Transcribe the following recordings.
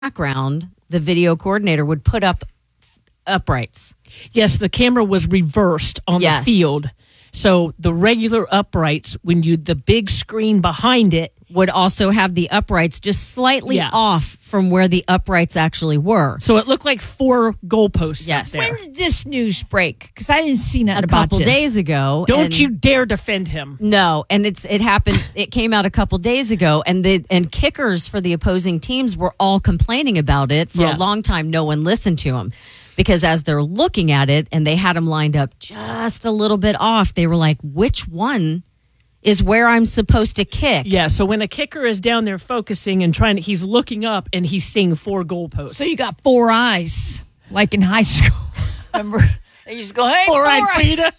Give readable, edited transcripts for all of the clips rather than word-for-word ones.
background, the video coordinator would put up uprights. Yes, the camera was reversed on the field. So the regular uprights, the big screen behind it, would also have the uprights just slightly off from where the uprights actually were. So it looked like 4 goalposts up there. When did this news break? Because I didn't see nothing about this. A couple days ago. Don't you dare defend him. No, and it happened. It came out a couple days ago, and kickers for the opposing teams were all complaining about it for a long time. No one listened to them. Because as they're looking at it and they had them lined up just a little bit off, they were like, which one is where I'm supposed to kick? Yeah, so when a kicker is down there focusing and he's looking up and he's seeing 4 goalposts. So you got 4 eyes, like in high school. Remember? They used to go, hey, 4-eyed Frida.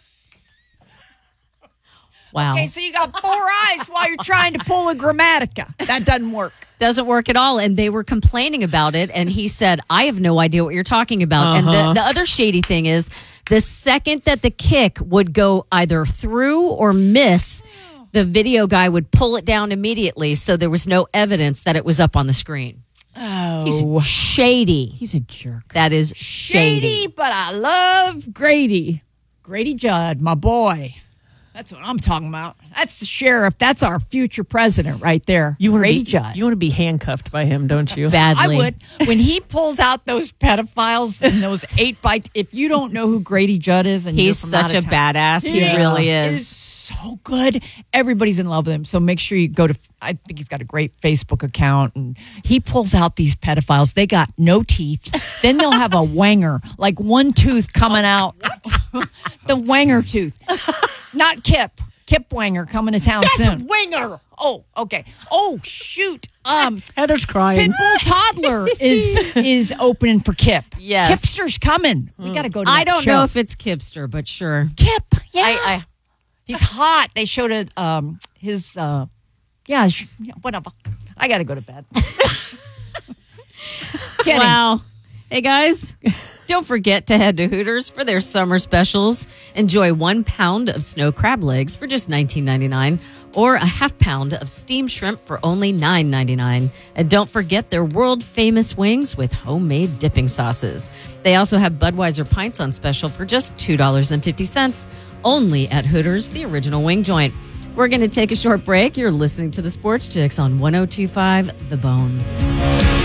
Wow. Okay, so you got 4 eyes while you're trying to pull a Grammatica. That doesn't work. Doesn't work at all. And they were complaining about it. And he said, I have no idea what you're talking about. And the other shady thing is the second that the kick would go either through or miss, the video guy would pull it down immediately. So there was no evidence that it was up on the screen. Oh. He's shady. He's a jerk. That is shady. But I love Grady. Grady Judd, my boy. That's what I'm talking about. That's the sheriff. That's our future president right there. Grady Judd. You want to be handcuffed by him, don't you? Badly. I would. When he pulls out those pedophiles and those 8 bites, if you don't know who Grady Judd is, and he's you're from such a out of town, badass. He really is. It is so good. Everybody's in love with him. So make sure you go to, I think he's got a great Facebook account, and he pulls out these pedophiles. They got no teeth. Then they'll have a wanger, like one tooth coming out. The wanger tooth. Not Kip. Kip Wanger coming to town soon. Winger. Oh, okay. Oh, shoot. Heather's crying. Pitbull Toddler is opening for Kip. Yes. Kipster's coming. We got to go to I that don't show. know if it's Kipster, but sure. Kip. Yeah. He's hot. They showed it. His. Whatever. I got to go to bed. Wow. Hey, guys. Don't forget to head to Hooters for their summer specials. Enjoy 1 pound of snow crab legs for just $19.99 or a half pound of steamed shrimp for only $9.99. And don't forget their world-famous wings with homemade dipping sauces. They also have Budweiser pints on special for just $2.50 only at Hooters, the original wing joint. We're going to take a short break. You're listening to the Sports Chicks on 102.5 The Bone.